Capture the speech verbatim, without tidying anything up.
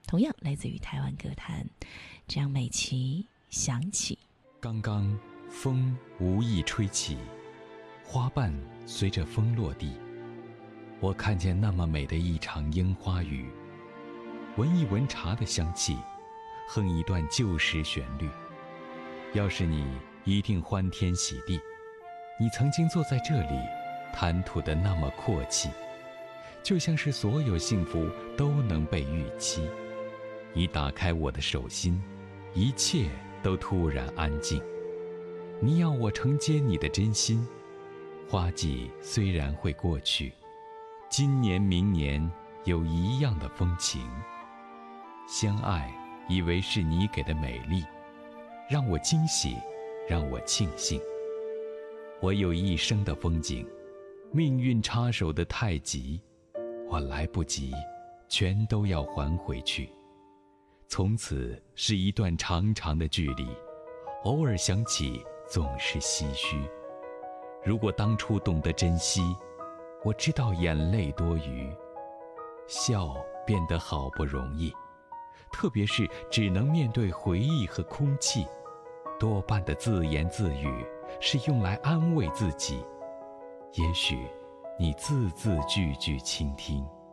同样来自于台湾歌坛，这样美琪想起。 刚刚风无意吹起，花瓣随着风落地，我看见那么美的一场樱花雨，闻一闻茶的香气，哼一段旧时旋律。要是你一定欢天喜地，你曾经坐在这里谈吐得那么阔气，就像是所有幸福都能被预期。你打开我的手心，一切都突然安静。你要我承接你的真心，花季虽然会过去，今年明年有一样的风情。相爱以为是你给的美丽，让我惊喜，让我庆幸。我有一生的风景，命运插手的太急，我来不及，全都要还回去。从此是一段长长的距离，偶尔想起总是唏嘘。如果当初懂得珍惜，我知道眼泪多余，笑变得好不容易。特别是只能面对回忆和空气，多半的自言自语是用来安慰自己。也许你字字句句倾听。